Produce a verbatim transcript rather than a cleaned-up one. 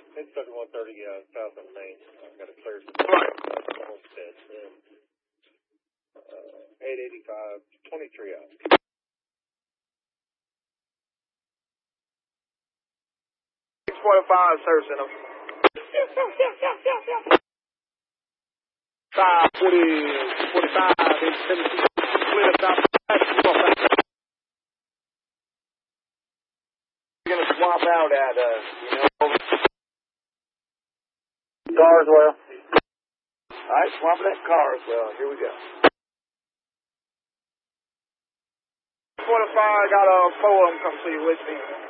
It's thirty-one thirty uh, south of Main. I've got to clear some Right. uh, homestead. Um, uh, eight eighty-five, twenty-three out. six forty-five, service center. five forty, forty-five, eight seventy, clear south. We're going to swap out at, uh, you know, Carswell. all right, swap that Carswell. Here we go. forty-five, got uh, four of them come see you with me.